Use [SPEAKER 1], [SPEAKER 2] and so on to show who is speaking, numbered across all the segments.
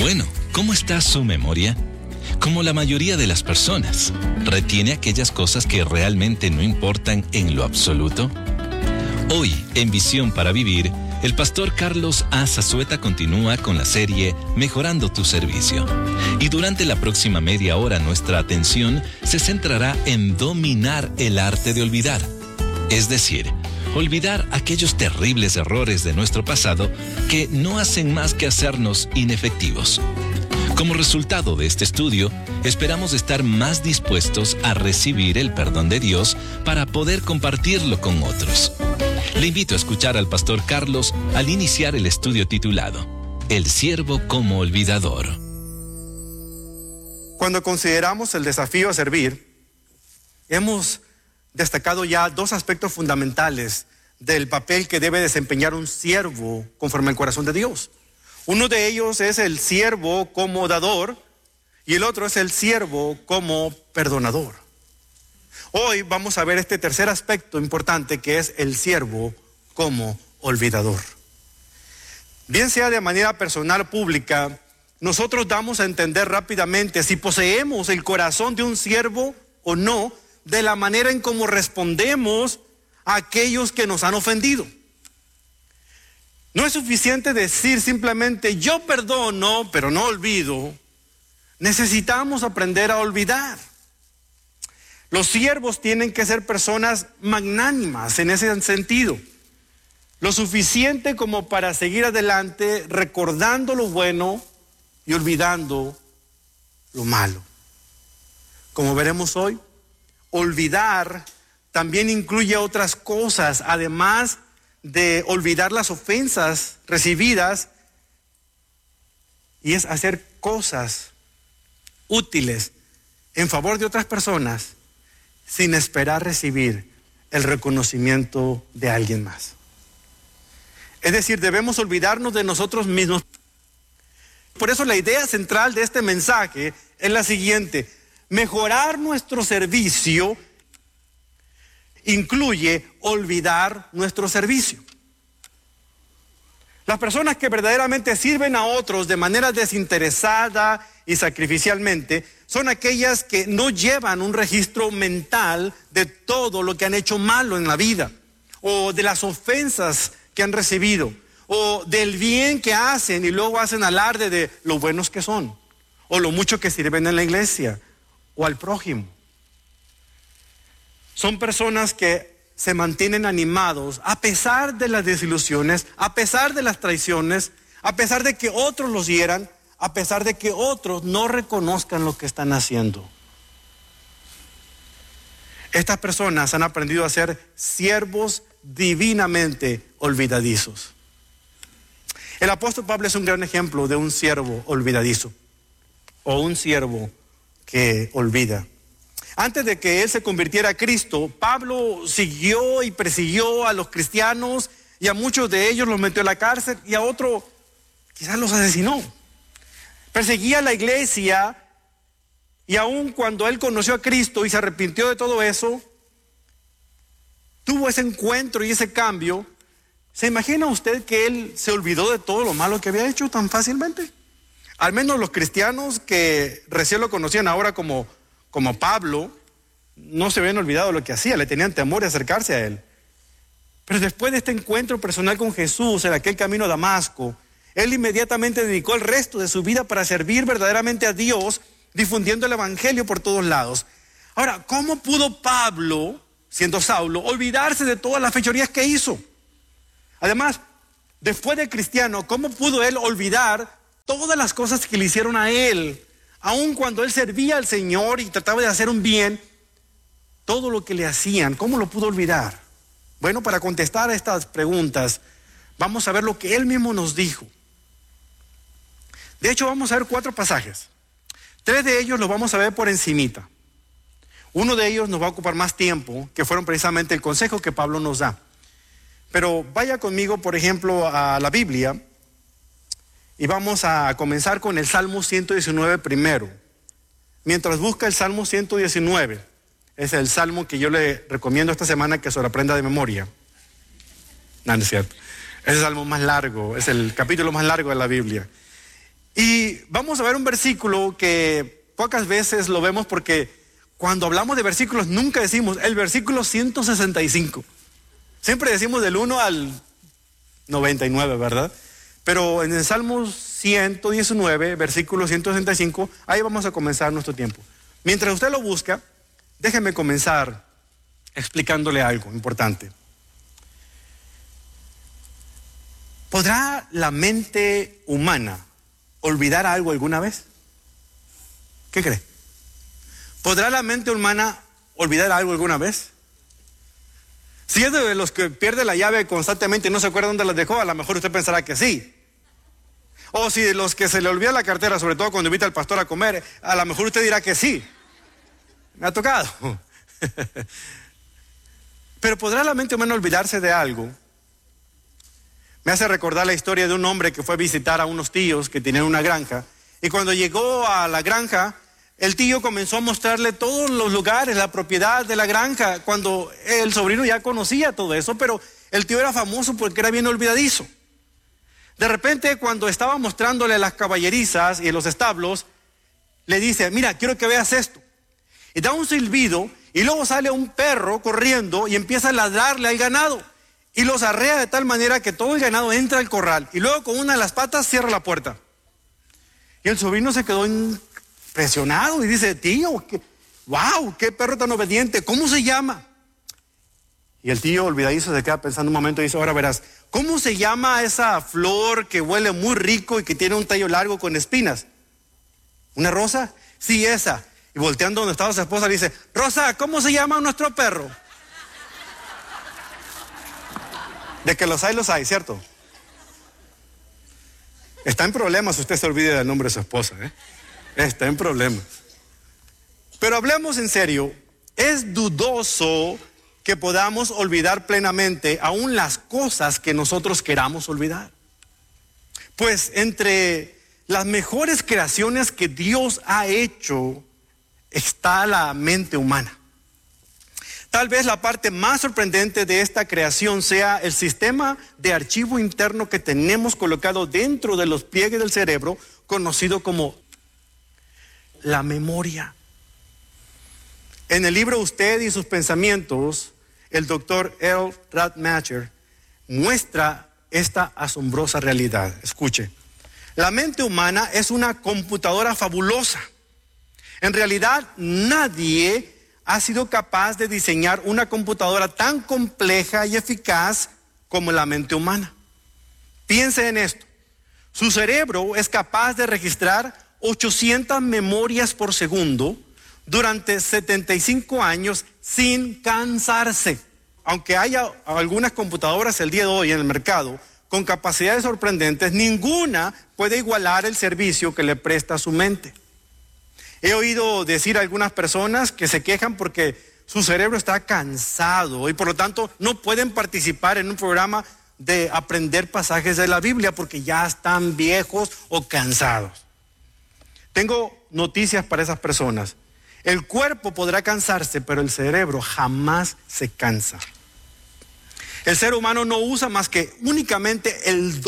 [SPEAKER 1] Bueno, ¿cómo está su memoria? Como la mayoría de las personas, ¿retiene aquellas cosas que realmente no importan en lo absoluto? Hoy, en Visión para Vivir, el pastor Carlos A. Zazueta continúa con la serie Mejorando tu Servicio. Y durante la próxima media hora nuestra atención se centrará en dominar el arte de olvidar. Es decir, olvidar aquellos terribles errores de nuestro pasado que no hacen más que hacernos inefectivos. Como resultado de este estudio, esperamos estar más dispuestos a recibir el perdón de Dios para poder compartirlo con otros. Le invito a escuchar al pastor Carlos al iniciar el estudio titulado El siervo como olvidador.
[SPEAKER 2] Cuando consideramos el desafío a servir, hemos destacado ya dos aspectos fundamentales del papel que debe desempeñar un siervo conforme al corazón de Dios. Uno de ellos es el siervo como dador y el otro es el siervo como perdonador. Hoy vamos a ver este tercer aspecto importante que es el siervo como olvidador. Bien sea de manera personal o pública, nosotros damos a entender rápidamente si poseemos el corazón de un siervo o no, de la manera en cómo respondemos a aquellos que nos han ofendido. No es suficiente decir simplemente yo perdono, pero no olvido. Necesitamos aprender a olvidar. Los siervos tienen que ser personas magnánimas en ese sentido. Lo suficiente como para seguir adelante recordando lo bueno y olvidando lo malo. Como veremos hoy, olvidar también incluye otras cosas, además de olvidar las ofensas recibidas, y es hacer cosas útiles en favor de otras personas sin esperar recibir el reconocimiento de alguien más. Es decir, debemos olvidarnos de nosotros mismos. Por eso la idea central de este mensaje es la siguiente: mejorar nuestro servicio incluye olvidar nuestro servicio. Las personas que verdaderamente sirven a otros de manera desinteresada y sacrificialmente son aquellas que no llevan un registro mental de todo lo que han hecho malo en la vida, o de las ofensas que han recibido, o del bien que hacen y luego hacen alarde de lo buenos que son, o lo mucho que sirven en la iglesia o al prójimo. Son personas que se mantienen animados a pesar de las desilusiones, a pesar de las traiciones, a pesar de que otros los hieran, a pesar de que otros no reconozcan lo que están haciendo. Estas personas han aprendido a ser siervos divinamente olvidadizos. El apóstol Pablo es un gran ejemplo de un siervo olvidadizo, o un siervo que olvida. Antes de que él se convirtiera a Cristo, Pablo siguió y persiguió a los cristianos, y a muchos de ellos los metió a la cárcel, y a otros quizás los asesinó. Perseguía a la iglesia, y aun cuando él conoció a Cristo y se arrepintió de todo eso, tuvo ese encuentro y ese cambio. ¿Se imagina usted que él se olvidó de todo lo malo que había hecho tan fácilmente? Al menos los cristianos que recién lo conocían ahora como Pablo, no se habían olvidado de lo que hacía, le tenían temor de acercarse a él. Pero después de este encuentro personal con Jesús en aquel camino a Damasco, él inmediatamente dedicó el resto de su vida para servir verdaderamente a Dios, difundiendo el evangelio por todos lados. Ahora, ¿cómo pudo Pablo, siendo Saulo, olvidarse de todas las fechorías que hizo? Además, después de cristiano, ¿cómo pudo él olvidar todas las cosas que le hicieron a él? Aun cuando él servía al Señor y trataba de hacer un bien, todo lo que le hacían, ¿cómo lo pudo olvidar? Bueno, para contestar a estas preguntas, vamos a ver lo que él mismo nos dijo. De hecho, vamos a ver 4 pasajes. 3 de ellos los vamos a ver por encimita. Uno de ellos nos va a ocupar más tiempo, que fueron precisamente el consejo que Pablo nos da. Pero vaya conmigo, por ejemplo, a la Biblia. Y vamos a comenzar con el Salmo 119 primero. Mientras busca el Salmo 119, es el salmo que yo le recomiendo esta semana que se lo aprenda de memoria. No, no es cierto. Es el salmo más largo, es el capítulo más largo de la Biblia. Y vamos a ver un versículo que pocas veces lo vemos porque cuando hablamos de versículos nunca decimos el versículo 165. Siempre decimos del 1 al 99, ¿verdad? Pero en el Salmo 119, versículo 165, ahí vamos a comenzar nuestro tiempo. Mientras usted lo busca, déjeme comenzar explicándole algo importante. ¿Podrá la mente humana olvidar algo alguna vez? ¿Qué cree? ¿Podrá la mente humana olvidar algo alguna vez? Si es de los que pierde la llave constantemente y no se acuerda dónde la dejó, a lo mejor usted pensará que sí. O si de los que se le olvida la cartera, sobre todo cuando invita al pastor a comer, a lo mejor usted dirá que sí. Me ha tocado. Pero ¿podrá la mente humana olvidarse de algo? Me hace recordar la historia de un hombre que fue a visitar a unos tíos que tenían una granja. Y cuando llegó a la granja, el tío comenzó a mostrarle todos los lugares, la propiedad de la granja, cuando el sobrino ya conocía todo eso, pero el tío era famoso porque era bien olvidadizo. De repente, cuando estaba mostrándole las caballerizas y los establos, le dice, mira, quiero que veas esto. Y da un silbido y luego sale un perro corriendo y empieza a ladrarle al ganado. Y los arrea de tal manera que todo el ganado entra al corral y luego con una de las patas cierra la puerta. Y el sobrino se quedó impresionado y dice, tío, wow, qué perro tan obediente, ¿cómo se llama? Y el tío olvidadizo se queda pensando un momento y dice, ahora verás, ¿cómo se llama esa flor que huele muy rico y que tiene un tallo largo con espinas? ¿Una rosa? Sí, esa. Y volteando donde estaba su esposa le dice, Rosa, ¿cómo se llama nuestro perro? De que los hay, ¿cierto? Está en problemas, usted se olvide del nombre de su esposa, ¿eh? Está en problemas. Pero hablemos en serio, es dudoso que podamos olvidar plenamente aún las cosas que nosotros queramos olvidar. Pues entre las mejores creaciones que Dios ha hecho está la mente humana. Tal vez la parte más sorprendente de esta creación sea el sistema de archivo interno que tenemos colocado dentro de los pliegues del cerebro, conocido como la memoria. En el libro Usted y sus pensamientos, el doctor Earl Radmacher muestra esta asombrosa realidad. Escuche, la mente humana es una computadora fabulosa. En realidad, nadie ha sido capaz de diseñar una computadora tan compleja y eficaz como la mente humana. Piense en esto. Su cerebro es capaz de registrar 800 memorias por segundo durante 75 años sin cansarse. Aunque haya algunas computadoras el día de hoy en el mercado con capacidades sorprendentes, ninguna puede igualar el servicio que le presta su mente. He oído decir a algunas personas que se quejan porque su cerebro está cansado y por lo tanto no pueden participar en un programa de aprender pasajes de la Biblia porque ya están viejos o cansados. Tengo noticias para esas personas. El cuerpo podrá cansarse, pero el cerebro jamás se cansa. El ser humano no usa más que únicamente el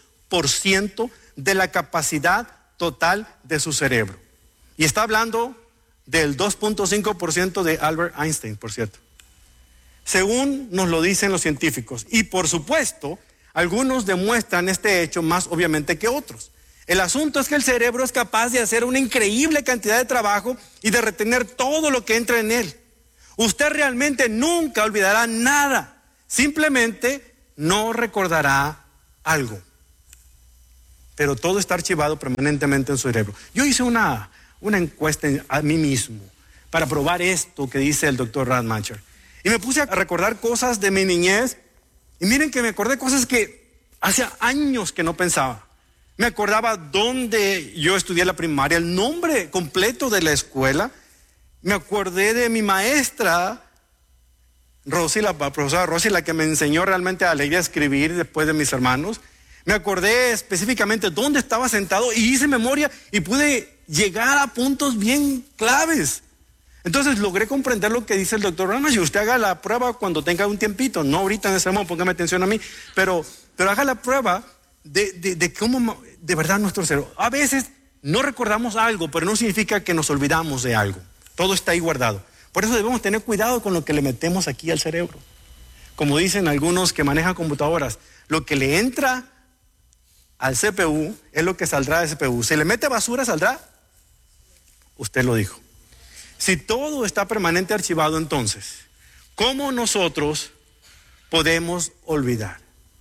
[SPEAKER 2] 2% de la capacidad total de su cerebro. Y está hablando del 2.5% de Albert Einstein, por cierto. Según nos lo dicen los científicos. Y por supuesto, algunos demuestran este hecho más obviamente que otros. El asunto es que el cerebro es capaz de hacer una increíble cantidad de trabajo y de retener todo lo que entra en él. Usted realmente nunca olvidará nada. Simplemente no recordará algo. Pero todo está archivado permanentemente en su cerebro. Yo hice una encuesta a mí mismo para probar esto que dice el doctor Radmacher. Y me puse a recordar cosas de mi niñez. Y miren que me acordé cosas que hace años que no pensaba. Me acordaba dónde yo estudié la primaria, el nombre completo de la escuela. Me acordé de mi maestra, Rosy, la profesora Rosy, la que me enseñó realmente a leer y a escribir después de mis hermanos. Me acordé específicamente dónde estaba sentado y hice memoria y pude llegar a puntos bien claves. Entonces logré comprender lo que dice el doctor Radmacher. Usted haga la prueba cuando tenga un tiempito, no ahorita en ese momento, póngame atención a mí, pero haga la prueba de cómo de verdad nuestro cerebro. A veces no recordamos algo, pero no significa que nos olvidamos de algo. Todo está ahí guardado. Por eso debemos tener cuidado con lo que le metemos aquí al cerebro. Como dicen algunos que manejan computadoras, lo que le entra al CPU es lo que saldrá del CPU. Si le mete basura, ¿saldrá? Usted lo dijo. Si todo está permanente archivado, entonces, ¿cómo nosotros podemos olvidar?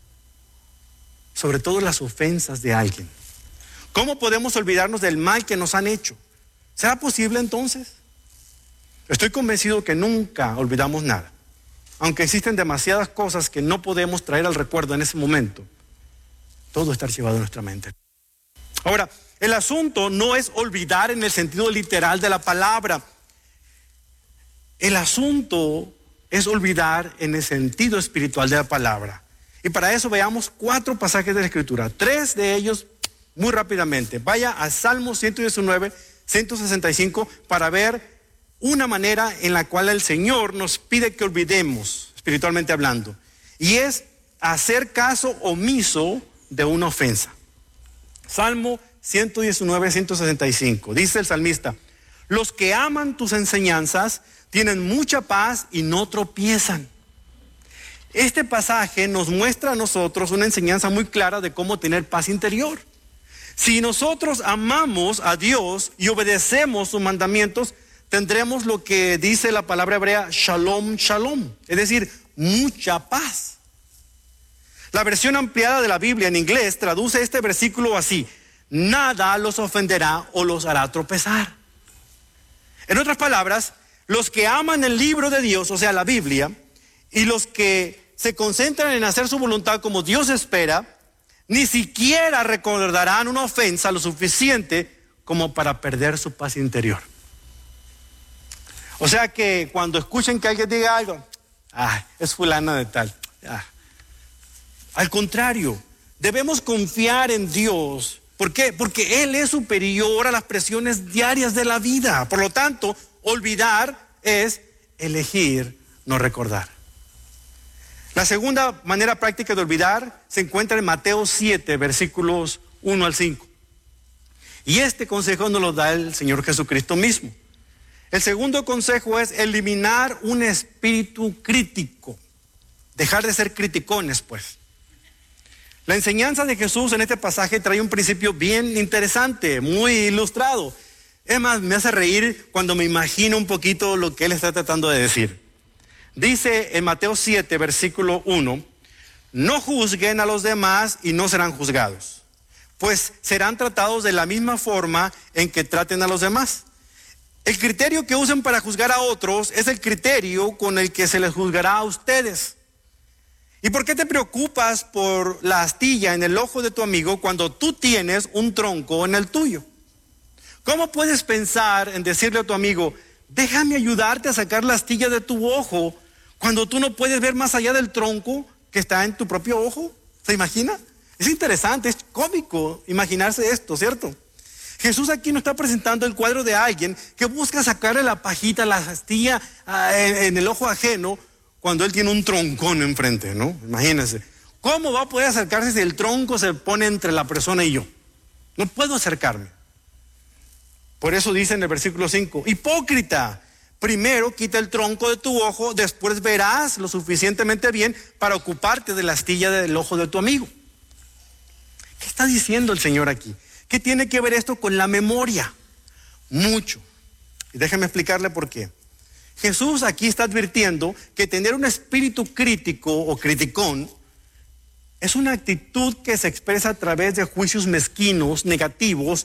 [SPEAKER 2] Sobre todo las ofensas de alguien. ¿Cómo podemos olvidarnos del mal que nos han hecho? ¿Será posible entonces? Estoy convencido que nunca olvidamos nada. Aunque existen demasiadas cosas que no podemos traer al recuerdo en ese momento, todo está archivado en nuestra mente. Ahora, el asunto no es olvidar en el sentido literal de la palabra. El asunto es olvidar en el sentido espiritual de la palabra. Y para eso veamos 4 pasajes de la Escritura. 3 de ellos muy rápidamente. Vaya a Salmo 119, 165 para ver una manera en la cual el Señor nos pide que olvidemos, espiritualmente hablando. Y es hacer caso omiso de una ofensa. Salmo 119, 165. Dice el salmista: los que aman tus enseñanzas tienen mucha paz y no tropiezan. Este pasaje nos muestra a nosotros una enseñanza muy clara de cómo tener paz interior. Si nosotros amamos a Dios y obedecemos sus mandamientos, tendremos lo que dice la palabra hebrea shalom, shalom, es decir, mucha paz. La versión ampliada de la Biblia en inglés traduce este versículo así: nada los ofenderá o los hará tropezar. En otras palabras, los que aman el libro de Dios, o sea, la Biblia, y los que se concentran en hacer su voluntad como Dios espera, ni siquiera recordarán una ofensa lo suficiente como para perder su paz interior. O sea que cuando escuchen que alguien diga algo, es fulana de tal. Al contrario, debemos confiar en Dios. ¿Por qué? Porque Él es superior a las presiones diarias de la vida. Por lo tanto, olvidar es elegir no recordar. La segunda manera práctica de olvidar se encuentra en Mateo 7, versículos 1 al 5. Y este consejo nos lo da el Señor Jesucristo mismo. El segundo consejo es eliminar un espíritu crítico. Dejar de ser criticones, pues. La enseñanza de Jesús en este pasaje trae un principio bien interesante, muy ilustrado. Es más, me hace reír cuando me imagino un poquito lo que Él está tratando de decir. Dice en Mateo 7, versículo 1, no juzguen a los demás y no serán juzgados, pues serán tratados de la misma forma en que traten a los demás. El criterio que usen para juzgar a otros es el criterio con el que se les juzgará a ustedes. ¿Y por qué te preocupas por la astilla en el ojo de tu amigo cuando tú tienes un tronco en el tuyo? ¿Cómo puedes pensar en decirle a tu amigo, déjame ayudarte a sacar la astilla de tu ojo, cuando tú no puedes ver más allá del tronco que está en tu propio ojo? ¿Se imagina? Es interesante, es cómico imaginarse esto, ¿cierto? Jesús aquí nos está presentando el cuadro de alguien que busca sacarle la pajita, la astilla en el ojo ajeno cuando él tiene un troncón enfrente, ¿no? Imagínense. ¿Cómo va a poder acercarse si el tronco se pone entre la persona y yo? No puedo acercarme. Por eso dice en el versículo 5, hipócrita, primero quita el tronco de tu ojo, después verás lo suficientemente bien para ocuparte de la astilla del ojo de tu amigo. ¿Qué está diciendo el Señor aquí? ¿Qué tiene que ver esto con la memoria? Mucho. Y déjeme explicarle por qué. Jesús aquí está advirtiendo que tener un espíritu crítico o criticón es una actitud que se expresa a través de juicios mezquinos, negativos